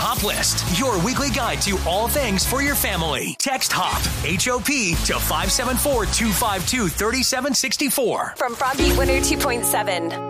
Hop List, your weekly guide to all things for your family. Text HOP, H-O-P, to 574-252-3764. From Frogbeat 102.7.